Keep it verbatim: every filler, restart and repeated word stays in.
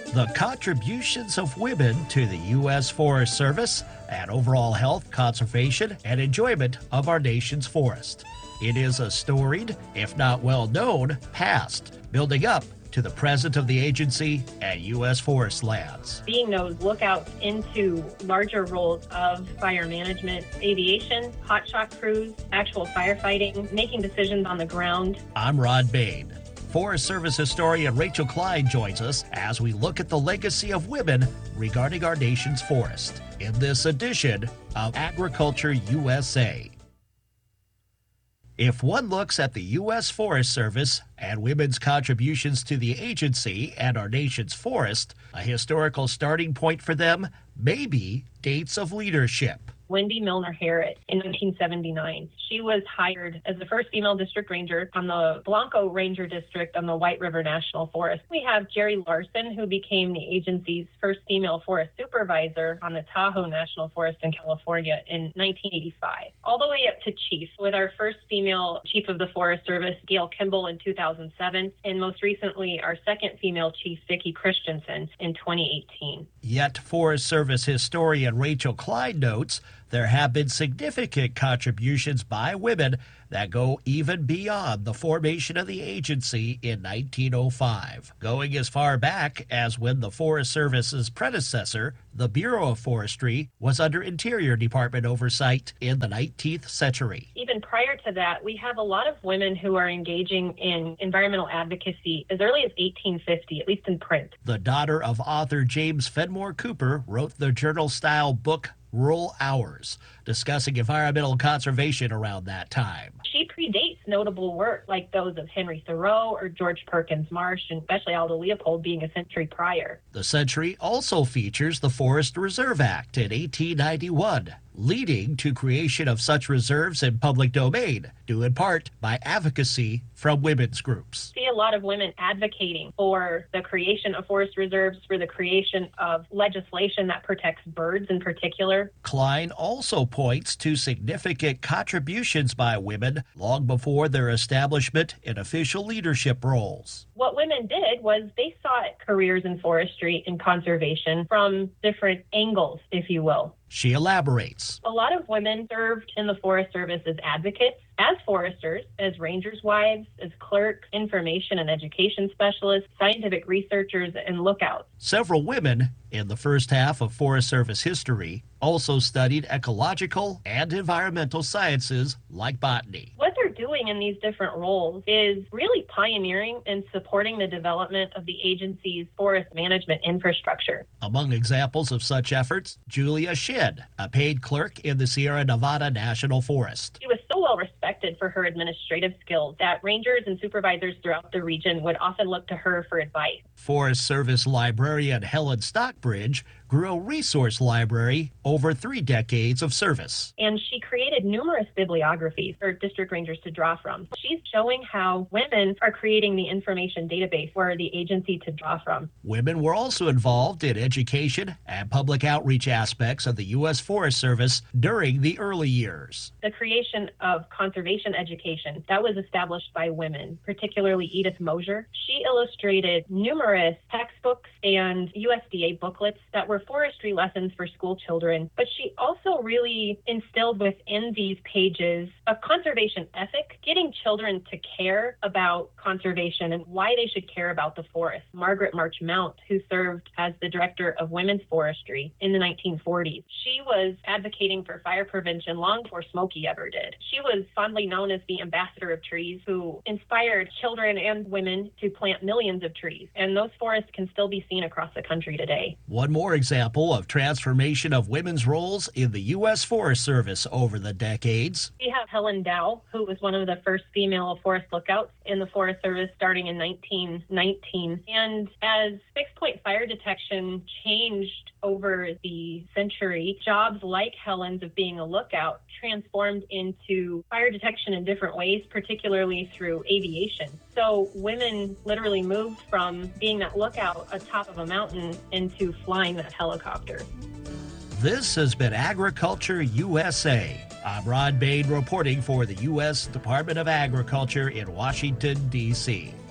The contributions of women to the U S Forest Service and overall health, conservation, and enjoyment of our nation's forest. It is a storied, if not well-known, past, building up to the present of the agency and U S forest lands. Being those lookouts into larger roles of fire management, aviation, hot shot crews, actual firefighting, making decisions on the ground. I'm Rod Bain. Forest Service historian Rachel Klein joins us as we look at the legacy of women regarding our nation's forest in this edition of Agriculture U S A. If one looks at the U S Forest Service and women's contributions to the agency and our nation's forest, a historical starting point for them may be dates of leadership. Wendy Milner Harrod in nineteen seventy-nine. She was hired as the first female district ranger on the Blanco Ranger District on the White River National Forest. We have Jerry Larson, who became the agency's first female forest supervisor on the Tahoe National Forest in California in nineteen eighty-five, all the way up to chief, with our first female chief of the Forest Service, Gail Kimball, in two thousand seven, and most recently our second female chief, Vicki Christensen, in twenty eighteen. Yet Forest Service historian Rachel Klein notes there have been significant contributions by women that go even beyond the formation of the agency in nineteen oh five, going as far back as when the Forest Service's predecessor, the Bureau of Forestry, was under Interior Department oversight in the nineteenth century. Even prior to that, we have a lot of women who are engaging in environmental advocacy as early as eighteen fifty, at least in print. The daughter of author James Fenimore Cooper wrote the journal-style book Rural Hours, discussing environmental conservation around that time. She predates notable work like those of Henry Thoreau or George Perkins Marsh, and especially Aldo Leopold being a century prior. The century also features the Forest Reserve Act in eighteen ninety-one, leading to creation of such reserves in public domain, due in part by advocacy from women's groups. See a lot of women advocating for the creation of forest reserves, for the creation of legislation that protects birds in particular. Klein also points to significant contributions by women long before their establishment in official leadership roles. What women did was they sought careers in forestry and conservation from different angles, if you will. She elaborates. A lot of women served in the Forest Service as advocates, as foresters, as rangers' wives, as clerks, information and education specialists, scientific researchers, and lookouts. Several women in the first half of Forest Service history also studied ecological and environmental sciences like botany. What they're doing in these different roles is really pioneering and supporting the development of the agency's forest management infrastructure. Among examples of such efforts, Julia Shinn, a paid clerk in the Sierra Nevada National Forest. She was so well respected for her administrative skills that rangers and supervisors throughout the region would often look to her for advice. Forest Service librarian Helen Stockbridge grew a resource library over three decades of service. And she created numerous bibliographies for district rangers to draw from. She's showing how women are creating the information database for the agency to draw from. Women were also involved in education and public outreach aspects of the U S Forest Service during the early years. The creation of conservation education, that was established by women, particularly Edith Mosier. She illustrated numerous textbooks and U S D A booklets that were forestry lessons for school children, but she also really instilled within these pages a conservation ethic, getting children to care about conservation and why they should care about the forest. Margaret March Mount, who served as the director of women's forestry in the nineteen forties, she was advocating for fire prevention long before Smokey ever did. She was fondly known as the ambassador of trees, who inspired children and women to plant millions of trees, and those forests can still be seen across the country today. One more example of transformation of women's roles in the U S Forest Service over the decades. We have Helen Dow, who was one of the first female forest lookouts in the Forest Service starting in nineteen nineteen. And as fixed-point fire detection changed over the century, jobs like Helen's of being a lookout transformed into fire detection in different ways, particularly through aviation. So women literally moved from being that lookout atop of a mountain into flying that helicopter. This has been Agriculture U S A. I'm Rod Bain reporting for the U S Department of Agriculture in Washington, D C